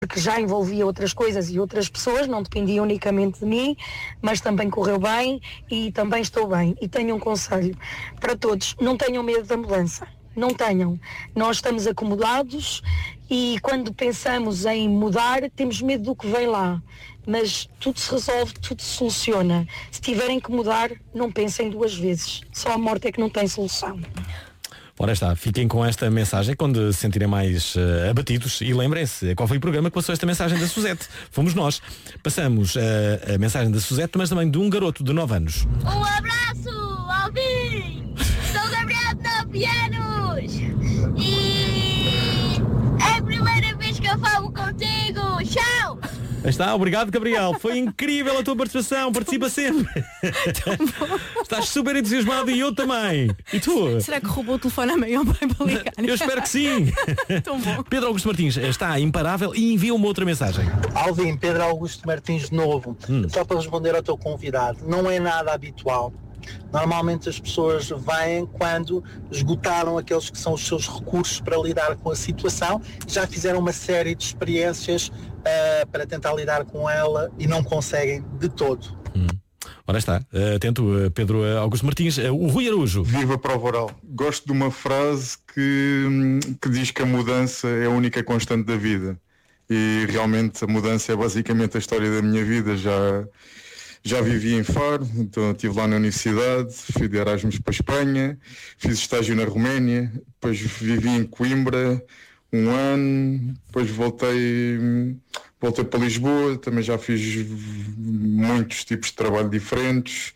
porque já envolvia outras coisas e outras pessoas, não dependia unicamente de mim, mas também correu bem e também estou bem. E tenho um conselho para todos: não tenham medo da mudança, não tenham. Nós estamos acomodados e quando pensamos em mudar, temos medo do que vem lá. Mas tudo se resolve, tudo se soluciona. Se tiverem que mudar, não pensem duas vezes. Só a morte é que não tem solução. Ora está, fiquem com esta mensagem quando se sentirem mais abatidos e lembrem-se, qual foi o programa que passou esta mensagem da Suzete? Fomos nós. Passamos a mensagem da Suzete, mas também de um garoto de 9 anos. Um abraço, Alvin! Sou Gabriel de 9 anos! E é a primeira vez que eu falo contigo! Tchau! Está, obrigado, Gabriel. Foi incrível a tua participação. Participa sempre. Estás super entusiasmado e eu também. E tu? Será que roubou o telefone à mãe ou pai para ligar? Eu espero que sim. Tão bom. Pedro Augusto Martins está imparável e envia uma outra mensagem. Alvin, Pedro Augusto Martins de novo. Só para responder ao teu convidado. Não é nada habitual. Normalmente as pessoas vêm quando esgotaram aqueles que são os seus recursos para lidar com a situação, já fizeram uma série de experiências para tentar lidar com ela e não conseguem de todo. Ora está, atento Pedro Augusto Martins, o Rui Araújo. Viva a prova oral. Gosto de uma frase que diz que a mudança é a única constante da vida. E realmente a mudança é basicamente a história da minha vida. Já vivi em Faro, então estive lá na universidade, fui de Erasmus para a Espanha, fiz estágio na Roménia, depois vivi em Coimbra 1 ano, depois voltei para Lisboa, também já fiz muitos tipos de trabalho diferentes,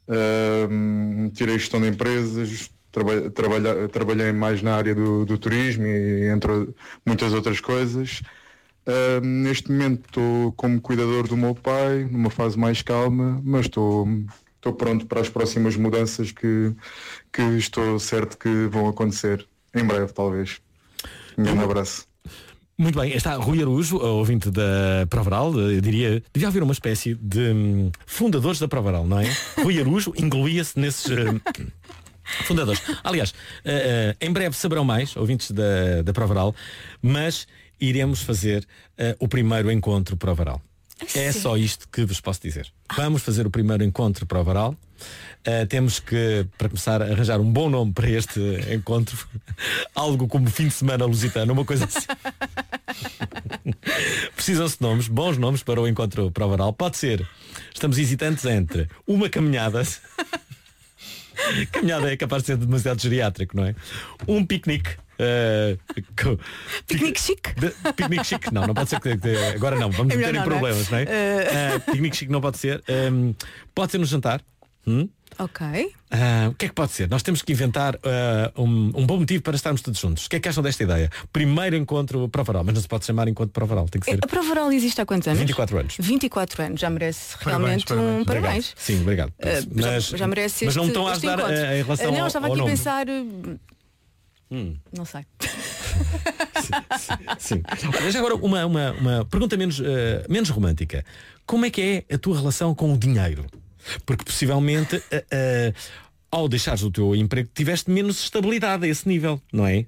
tirei gestão de empresas, trabalhei mais na área do turismo e entre muitas outras coisas. Neste momento estou como cuidador do meu pai, numa fase mais calma, mas estou pronto para as próximas mudanças que estou certo que vão acontecer em breve, talvez. Um grande abraço. Muito bem, está Rui Araújo, ouvinte da Provaral, eu diria, devia haver uma espécie de fundadores da Provaral, não é? Rui Araújo incluía-se nesses fundadores. Aliás, em breve saberão mais, ouvintes da Provaral, mas iremos fazer o primeiro encontro Provaral. É só isto que vos posso dizer. Vamos fazer o primeiro encontro Provaral. Temos que, para começar, arranjar um bom nome para este encontro. Algo como fim de semana lusitano, uma coisa assim. Precisam-se de nomes, bons nomes para o encontro Provaral. Pode ser, estamos hesitantes entre uma caminhada. Caminhada é capaz de ser demasiado geriátrico, não é? Um piquenique. Piquenique chique? Piquenique chique, não pode ser que agora não, vamos meter em problemas, não é? Piquenique chique não pode ser. Pode ser no jantar. Ok. O que é que pode ser? Nós temos que inventar um bom motivo para estarmos todos juntos. O que é que acham desta ideia? Primeiro encontro Provaral, mas não se pode chamar encontro Provaral, tem que ser. A Provaral existe há quantos anos? 24 anos. 24 anos, já merece realmente parabéns. um parabéns. Sim, obrigado. Já merece mas não me estão a ajudar em relação não, ao estava aqui nome. a pensar. Não sei. Sim. Mas agora uma pergunta menos romântica. Como é que é a tua relação com o dinheiro? Porque possivelmente ao deixares o teu emprego tiveste menos estabilidade a esse nível, não é?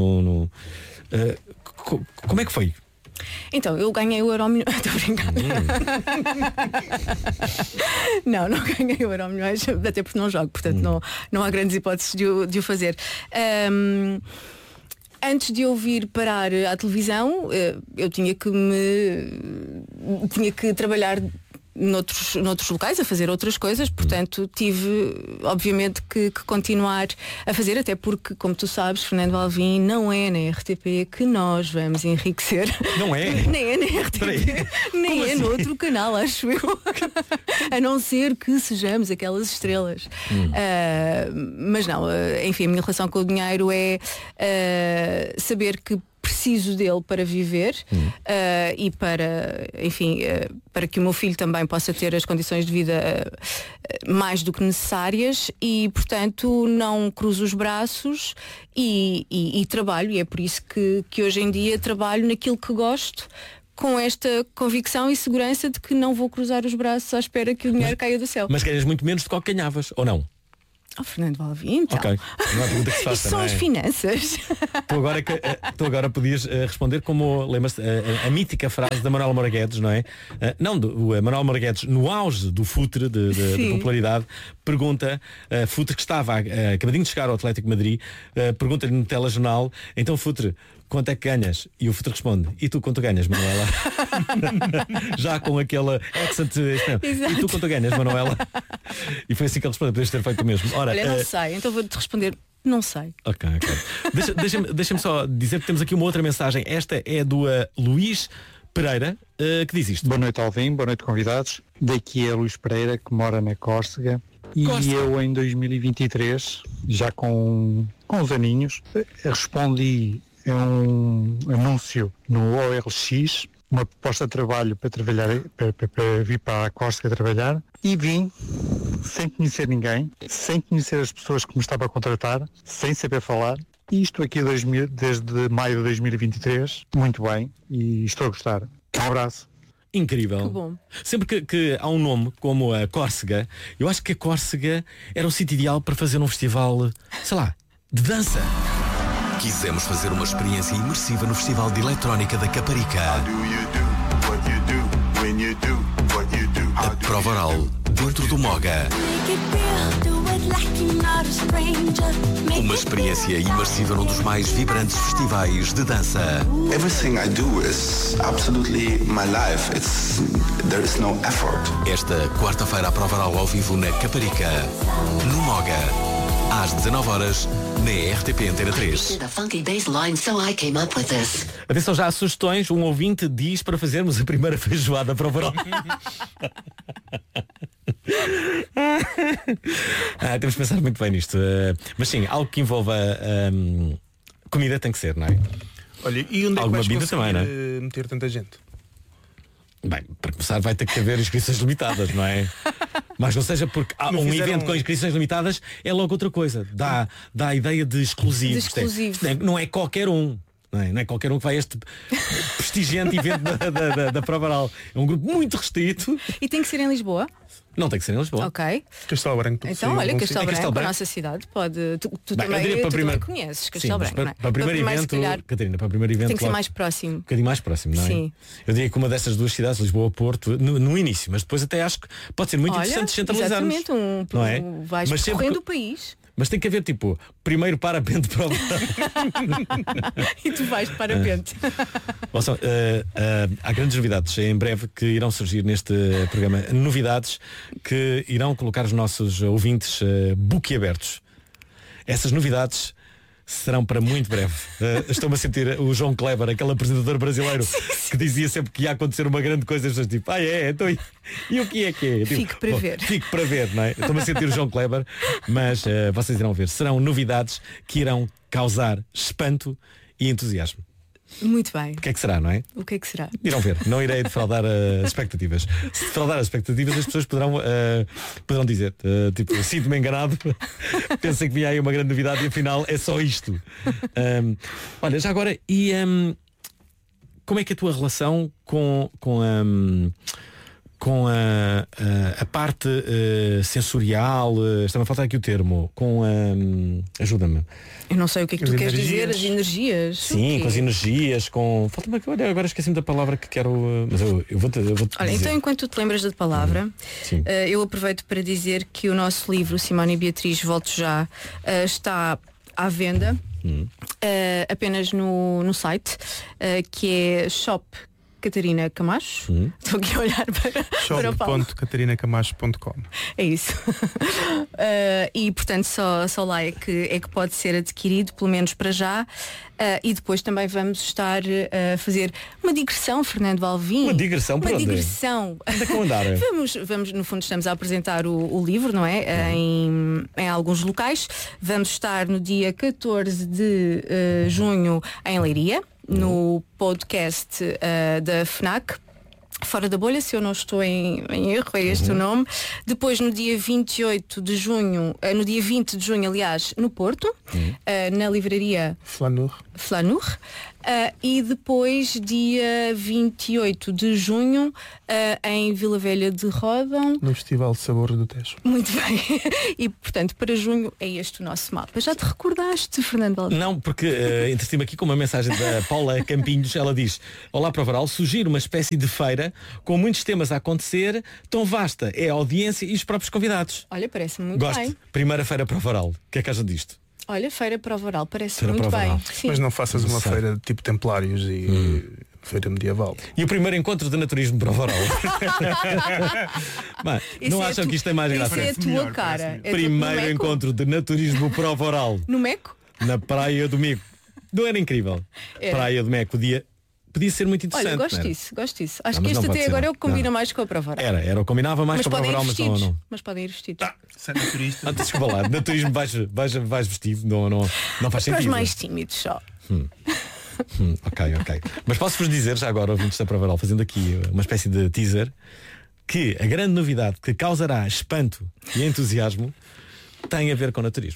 Como é que foi? Então, eu ganhei o Euromilhões. Estou brincando. Não ganhei o Euromilhões, até porque não jogo, portanto não há grandes hipóteses de o fazer. Antes de eu vir parar à televisão, eu tinha que trabalhar noutros locais, a fazer outras coisas, portanto tive obviamente que continuar a fazer, até porque, como tu sabes, Fernando Alvim, não é na RTP que nós vamos enriquecer. Não é? Nem é na RTP, nem é no outro canal, acho eu. A não ser que sejamos aquelas estrelas. Mas não, enfim, a minha relação com o dinheiro é saber que preciso dele para viver e para, enfim, para que o meu filho também possa ter as condições de vida mais do que necessárias e, portanto, não cruzo os braços e trabalho, e é por isso que hoje em dia trabalho naquilo que gosto, com esta convicção e segurança de que não vou cruzar os braços à espera que o dinheiro caia do céu. Mas ganhas muito menos do que ganhavas, ou não? Fernando Alvim, então. Ok, não é pergunta que se faça. Isto são as finanças. Tu agora podias responder como, lembras-te, a mítica frase da Manuela Moraguetes, não é? O Manuela Moraguetes, no auge do futre de popularidade, pergunta, futre que estava acabadinho de chegar ao Atlético de Madrid, pergunta-lhe no telejornal, então futre, quanto é que ganhas? E o futre responde, e tu quanto ganhas, Manuela? Já com aquela accent e tu quanto ganhas, Manuela? E foi assim que ele respondeu, podias ter feito o mesmo. Ora, olha, não sei, então vou-te responder, não sei. Ok. Deixa-me só dizer que temos aqui uma outra mensagem. Esta é do Luís Pereira, que diz isto. Boa noite, Alvim, boa noite, convidados. Daqui é Luís Pereira, que mora na Córcega. E eu em 2023, já com uns aninhos, respondi a um anúncio no OLX, uma proposta de trabalho para vir para a Córcega trabalhar, e vim sem conhecer ninguém, sem conhecer as pessoas que me estavam a contratar, sem saber falar, e estou aqui desde maio de 2023, muito bem, e estou a gostar. Um abraço. Incrível. Que bom. Sempre que há um nome como a Córcega, eu acho que a Córcega era o sítio ideal para fazer um festival, sei lá, de dança. Quisemos fazer uma experiência imersiva no Festival de Eletrónica da Caparica. A prova oral dentro do Moga. Uma experiência imersiva num dos mais vibrantes festivais de dança. Everything I do is absolutely my life. There is no effort. Esta quarta-feira a prova oral ao vivo na Caparica, no Moga, às 19h, na RTP Antena 3. Atenção já a sugestões. Um ouvinte diz para fazermos a primeira feijoada para o verão. Temos que pensar muito bem nisto. Mas sim, algo que envolva comida tem que ser, não é? Olha, e onde é que vais conseguir também, não é? Meter tanta gente? Bem, para começar vai ter que haver inscrições limitadas, não é? Mas não seja porque há um evento com inscrições limitadas, é logo outra coisa. Dá a ideia de exclusivos. Não é qualquer um. Não é qualquer um que vai a este prestigiante evento da prova oral. É um grupo muito restrito. E tem que ser em Lisboa? Não tem que ser em Lisboa. Ok. Castelo Branco. Então, olha, Castelo Branco, a nossa cidade, pode. Tu também conheces Castelo Branco, não é? Para o primeiro evento, Catarina, para o primeiro evento. Tem que ser mais próximo. Um bocadinho mais próximo, não é? Sim. Eu diria que uma dessas duas cidades, Lisboa ou Porto, no início, mas depois até acho que pode ser muito interessante descentralizarmos. Exatamente, não é? Vais percorrendo o país. Mas tem que haver tipo, primeiro parapente para o e tu vais de parapente. Há grandes novidades em breve que irão surgir neste programa. Novidades que irão colocar os nossos ouvintes boquiabertos. Essas novidades serão para muito breve. Estou-me a sentir o João Kleber, aquele apresentador brasileiro que dizia sempre que ia acontecer uma grande coisa, as pessoas tipo, então, e o que é que é? Fique para ver. Fique para ver, não é? Estou-me a sentir o João Kleber, mas vocês irão ver. Serão novidades que irão causar espanto e entusiasmo. Muito bem. O que é que será, não é? O que é que será? Irão ver. Não irei defraudar as expectativas. Se defraudar as expectativas, as pessoas poderão dizer tipo, sinto-me enganado, pensei que vinha aí uma grande novidade e afinal é só isto. Olha, já agora, e como é que é a tua relação com a parte sensorial, está-me a faltar aqui o termo, ajuda-me. Eu não sei o que é que tu queres dizer, as energias. Sim, com as energias, falta-me, olha, agora esqueci-me da palavra que quero, mas eu vou-te olha, dizer. então enquanto tu te lembras da palavra, eu aproveito para dizer que o nosso livro, Simone e Beatriz, Volto Já, está à venda, apenas no site, que é Shop Catarina Camacho. Estou aqui a olhar para o Paulo. Shop.catarinacamacho.com. É isso. E portanto só lá é que pode ser adquirido, pelo menos para já. E depois também vamos estar a fazer uma digressão, Fernando Alvim. Uma digressão para onde? Digressão. Onde é que vão andar? Vamos, no fundo, estamos a apresentar o livro, não é? Em alguns locais. Vamos estar no dia 14 de junho em Leiria, no podcast da FNAC, Fora da Bolha, se eu não estou em erro, é este o nome. Depois no dia 28 de junho, no dia 20 de junho, aliás, no Porto, na livraria Flanur. E depois, dia 28 de junho, em Vila Velha de Ródão. No Festival de Sabor do Tejo. Muito bem. E, portanto, para junho é este o nosso mapa. Já te recordaste, Fernando Alves? Não, porque entrei-me aqui com uma mensagem da Paula Campinhos. Ela diz: olá, Provaral, sugiro uma espécie de feira com muitos temas a acontecer, tão vasta é a audiência e os próprios convidados. Olha, parece muito Gosto. bem. Primeira feira Provaral. O que é que acham disto? Olha, feira Provaral, parece Feira muito Provaral. bem. Sim. Mas não faças uma feira tipo Templários e feira medieval. E o primeiro encontro de naturismo Provaral. Não acham que isto tem mais graça? Isso é a tua cara. Primeiro encontro de naturismo Provaral. No Meco? Na Praia do Meco. Não era incrível? Era. Praia do Meco. Podia ser muito interessante. Olha, gosto disso. Acho Não, que mas este não até pode agora ser. é o que combina mais com a Provaral. Era o combinava mais Mas com a podem ir Provaral, mas vestidos. não. Mas podem ir vestidos. Sem naturista. Desculpa lá, naturismo vais vestido, não faz Para os sentido. mais tímidos só. Ok. Mas posso-vos dizer, já agora, ouvintes da Provaral, fazendo aqui uma espécie de teaser, que a grande novidade que causará espanto e entusiasmo tem a ver com naturismo.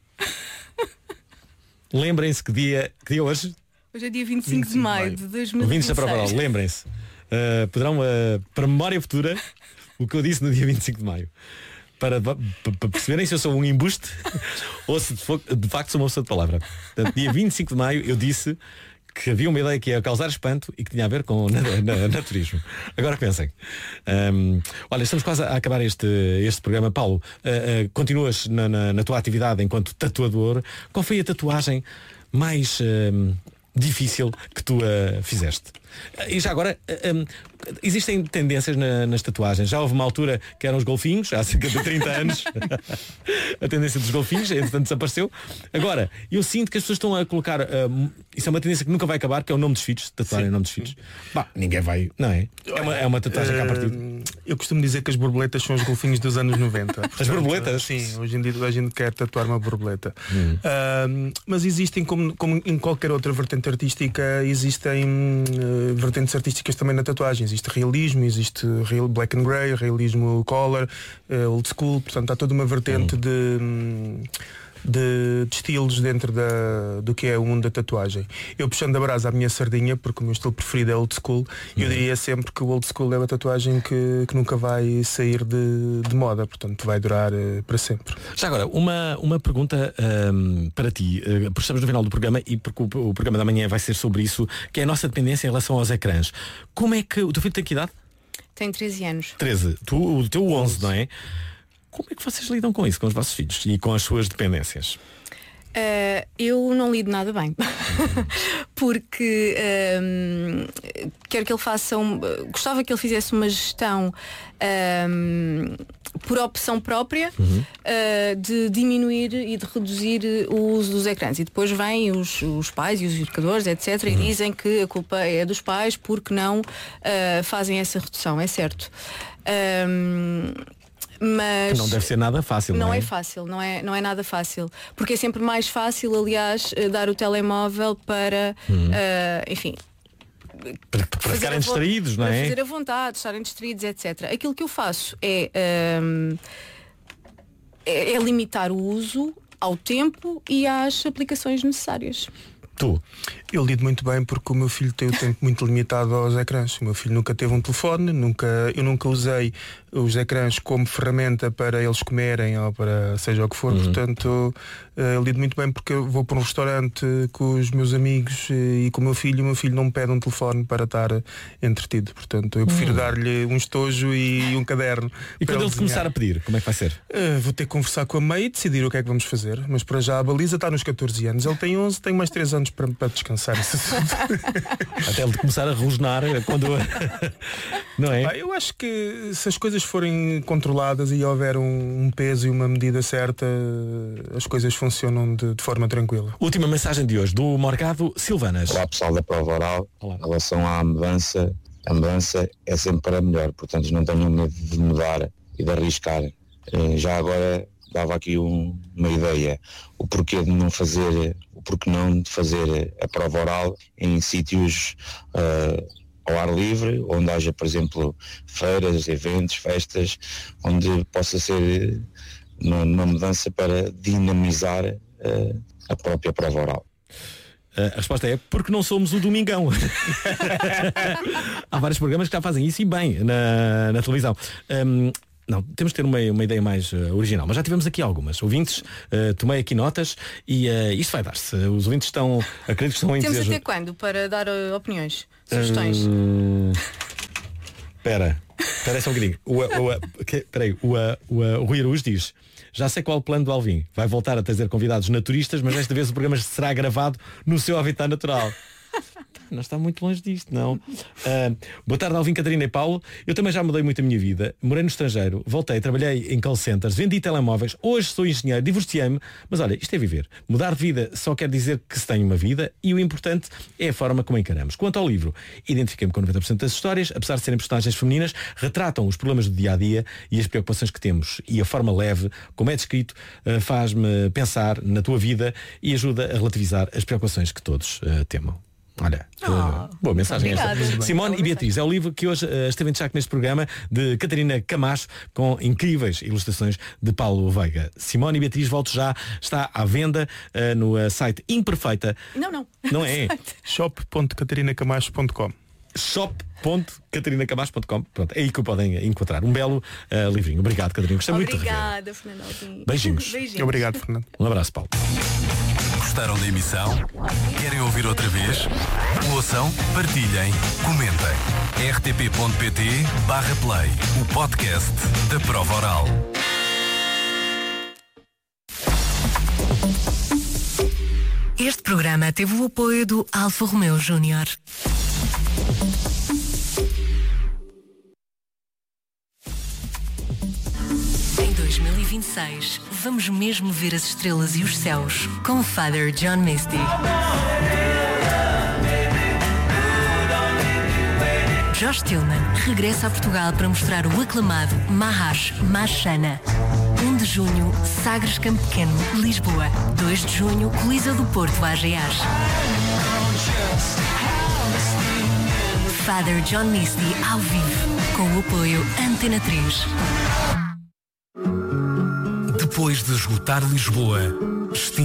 Lembrem-se que dia hoje? Hoje é dia 25 de maio de 2026. Ouvintes da Provaral, lembrem-se. Poderão, para memória futura, o que eu disse no dia 25 de maio. Para perceberem se eu sou um embuste ou se de facto sou uma pessoa de palavra. Portanto, dia 25 de maio eu disse que havia uma ideia que ia causar espanto e que tinha a ver com naturismo. Agora pensem. Olha, estamos quase a acabar este programa. Paulo, continuas na tua atividade enquanto tatuador. Qual foi a tatuagem mais difícil que tu fizeste? E já agora, existem tendências nas tatuagens. Já houve uma altura que eram os golfinhos, há cerca de 30 anos. A tendência dos golfinhos, entretanto desapareceu. Agora, eu sinto que as pessoas estão a colocar, isso é uma tendência que nunca vai acabar, que é o nome dos filhos, tatuarem o nome dos filhos. Ninguém vai, não é? É uma tatuagem cá a partir. Eu costumo dizer que as borboletas são os golfinhos dos anos 90. Portanto, as borboletas? Sim, hoje em dia toda a gente quer tatuar uma borboleta. Mas existem, como em qualquer outra vertente artística, existem vertentes artísticas também na tatuagem. Existe realismo, existe black and grey, realismo color, old school, portanto há toda uma vertente de estilos dentro do que é o mundo da tatuagem. Eu, puxando a brasa à minha sardinha, porque o meu estilo preferido é old school, eu diria sempre que o old school é uma tatuagem que nunca vai sair de moda, portanto vai durar para sempre. Já agora, uma pergunta para ti, porque estamos no final do programa e porque o programa da manhã vai ser sobre isso, que é a nossa dependência em relação aos ecrãs. Como é que o teu filho tem que idade? Tem 13 anos. 13, o teu 11, não é? Como é que vocês lidam com isso, com os vossos filhos e com as suas dependências? Eu não lido nada bem. Porque quero que ele faça gostava que ele fizesse uma gestão por opção própria de diminuir e de reduzir o uso dos ecrãs. E depois vêm os pais e os educadores, etc. E dizem que a culpa é dos pais porque não fazem essa redução. É certo. Mas não deve ser nada fácil, não é? Não é fácil, não é nada fácil. Porque é sempre mais fácil, aliás, dar o telemóvel para, enfim, para ficarem distraídos, não é? Para fazer a vontade, estarem distraídos, etc. Aquilo que eu faço é limitar o uso ao tempo e às aplicações necessárias. Tu? Eu lido muito bem porque o meu filho tem o tempo muito limitado aos ecrãs. O meu filho nunca teve um telefone, eu nunca usei os ecrãs como ferramenta para eles comerem ou para seja o que for. Portanto, eu lido muito bem porque eu vou para um restaurante com os meus amigos e com o meu filho não me pede um telefone para estar entretido. Portanto, eu prefiro dar-lhe um estojo e um caderno. E quando ele começar a pedir, como é que vai ser? Vou ter que conversar com a mãe e decidir o que é que vamos fazer. Mas para já a baliza está nos 14 anos. Ele tem 11, tem mais 3 anos para descansar esse assunto. Até ele começar a rosnar quando... Não é? Eu acho que se as coisas forem controladas e houver um peso e uma medida certa, as coisas funcionam de forma tranquila. Última mensagem de hoje, do Morgado Silvanas. Olá pessoal da Prova Oral. Em relação à mudança, a mudança é sempre para melhor, portanto não tenham medo de mudar e de arriscar. Já agora dava aqui uma ideia, o porquê não de fazer a prova oral em sítios ao ar livre, onde haja, por exemplo, feiras, eventos, festas, onde possa ser uma mudança para dinamizar a própria prova oral. A resposta é porque não somos o Domingão. Há vários programas que já fazem isso e bem na televisão. Não, temos que ter uma ideia mais original. Mas já tivemos aqui algumas. Ouvintes, tomei aqui notas e isto vai dar-se. Os ouvintes acredito que estão em Temos desejo. até quando para dar opiniões, sugestões? Espera só um bocadinho. O Rui Araújo diz: já sei qual o plano do Alvin. Vai voltar a trazer convidados naturistas, mas desta vez o programa será gravado no seu habitat natural. Não está muito longe disto, não. Boa tarde, Alvin, Catarina e Paulo. Eu também já mudei muito a minha vida. Morei no estrangeiro, voltei, trabalhei em call centers, vendi telemóveis, hoje sou engenheiro, divorciei-me. Mas olha, isto é viver. Mudar de vida só quer dizer que se tem uma vida e o importante é a forma como encaramos. Quanto ao livro, identifiquei-me com 90% das histórias, apesar de serem personagens femininas, retratam os problemas do dia-a-dia e as preocupações que temos. E a forma leve, como é descrito, faz-me pensar na tua vida e ajuda a relativizar as preocupações que todos temam. Olha, boa mensagem esta. Simone e Beatriz é o livro que hoje esteve em destaque neste programa, de Catarina Camacho, com incríveis ilustrações de Paulo Veiga. Simone e Beatriz, volto já, está à venda no site Imperfeita. Não é? shop.catarinacamacho.com shop.catarinacamacho.com. Pronto, é aí que o podem encontrar. Um belo livrinho. Obrigado, Catarina. Gostei muito de rever. Obrigada, Fernando. Beijinhos. Obrigado, Fernando. Um abraço, Paulo. Gostaram da emissão? Querem ouvir outra vez? Ouçam, partilhem, comentem. rtp.pt/play, o podcast da Prova Oral. Este programa teve o apoio do Alfa Romeo Júnior. Em 2026, vamos mesmo ver as estrelas e os céus com Father John Misty. Josh Tillman regressa a Portugal para mostrar o aclamado Mahash Mashana. 1 de junho, Sagres Campo Pequeno, Lisboa. 2 de junho, Coliseu do Porto, AGAs. Father John Misty ao vivo, com o apoio Antena 3. Depois de esgotar Lisboa,